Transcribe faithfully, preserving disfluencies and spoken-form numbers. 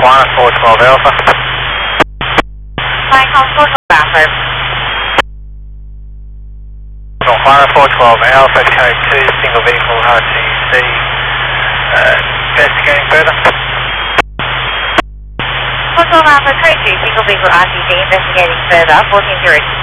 one four twelve Alpha. Flying home four twelve Alpha. one four twelve Alpha, code two, single vehicle R T C. Uh, investigating further. four twelve Alpha, code two, single vehicle R T C, investigating further, fourteen zero two.